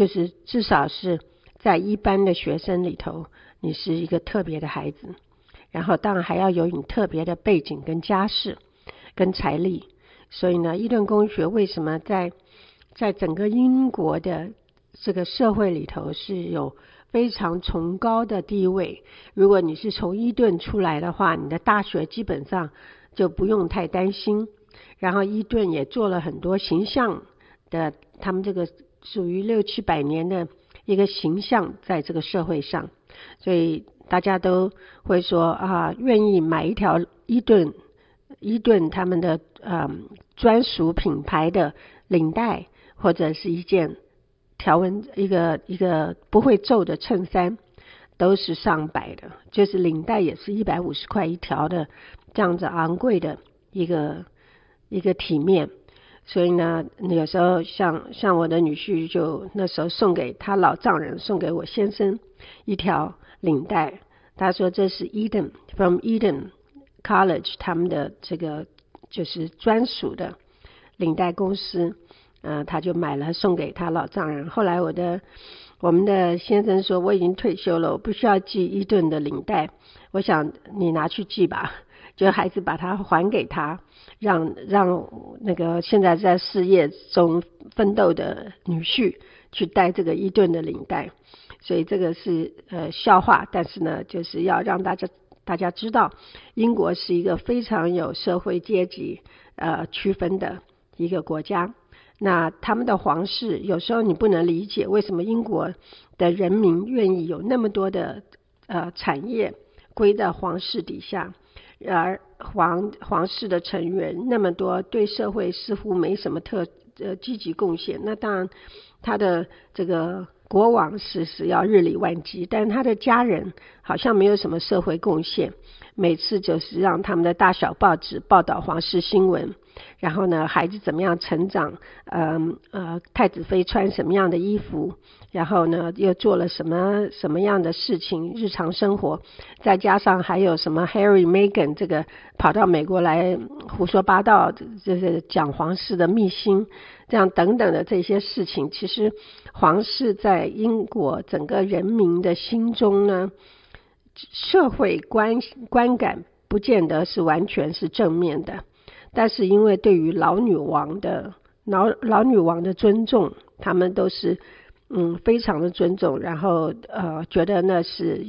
就是至少是在一般的学生里头，你是一个特别的孩子，然后当然还要有你特别的背景跟家世跟财力。所以呢，伊顿公学为什么在整个英国的这个社会里头是有非常崇高的地位。如果你是从伊顿出来的话，你的大学基本上就不用太担心。然后伊顿也做了很多形象的，他们这个属于600-700年的一个形象在这个社会上，所以大家都会说啊，愿意买一条伊顿他们的专属品牌的领带，或者是一件条纹一个不会皱的衬衫，都是上百的，就是领带也是150块一条的，这样子昂贵的一个体面。所以呢，有时候像我的女婿就那时候送给他老丈人，送给我先生一条领带，他说这是 from Eden College 他们的这个就是专属的领带公司，他就买了送给他老丈人。后来我们的先生说，我已经退休了，我不需要系伊顿的领带，我想你拿去系吧，就孩子把它还给他，让那个现在在事业中奋斗的女婿去戴这个伊顿的领带。所以这个是笑话，但是呢，就是要让大家知道，英国是一个非常有社会阶级区分的一个国家。那他们的皇室有时候你不能理解，为什么英国的人民愿意有那么多的产业归在皇室底下，而皇室的成员那么多，对社会似乎没什么积极贡献。那当然他的这个国王是要日理万机，但他的家人好像没有什么社会贡献，每次就是让他们的大小报纸报道皇室新闻，然后呢，孩子怎么样成长，太子妃穿什么样的衣服，然后呢又做了什么样的事情，日常生活，再加上还有什么 Harry、Meghan 这个跑到美国来胡说八道，就是讲皇室的秘辛，这样等等的这些事情，其实皇室在英国整个人民的心中呢，社会观感不见得是完全是正面的，但是因为对于老女王的尊重，他们都是非常的尊重，然后觉得那是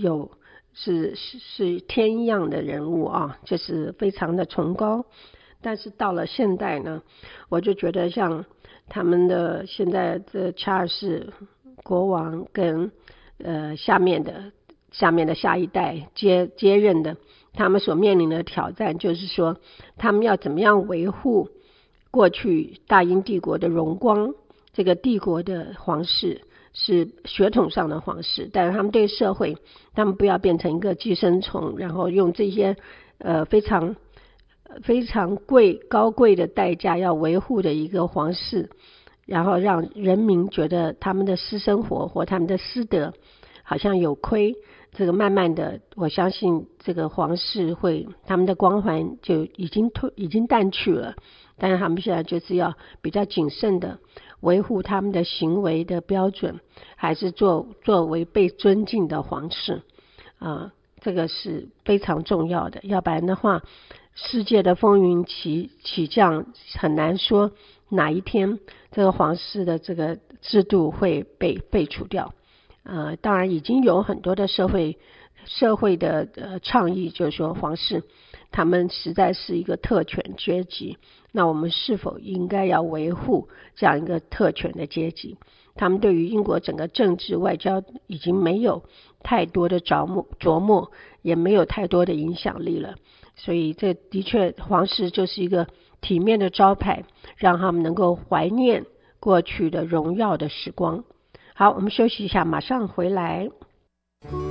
天一样的人物啊，就是非常的崇高。但是到了现代呢，我就觉得像他们的现在的查尔斯国王跟下面的下一代接任的，他们所面临的挑战就是说，他们要怎么样维护过去大英帝国的荣光，这个帝国的皇室是血统上的皇室，但是他们对社会，他们不要变成一个寄生虫，然后用这些非常高贵的代价要维护的一个皇室，然后让人民觉得他们的私生活或他们的私德好像有亏。这个慢慢的，我相信这个皇室他们的光环就已经淡去了，但是他们现在就是要比较谨慎的维护他们的行为的标准，还是作为被尊敬的皇室这个是非常重要的。要不然的话，世界的风云起降，很难说哪一天这个皇室的这个制度会被废除掉。当然已经有很多的社会的倡议，就是说皇室他们实在是一个特权阶级，那我们是否应该要维护这样一个特权的阶级？他们对于英国整个政治外交已经没有太多的琢磨，也没有太多的影响力了。所以这的确皇室就是一个体面的招牌，让他们能够怀念过去的荣耀的时光。好，我们休息一下，马上回来。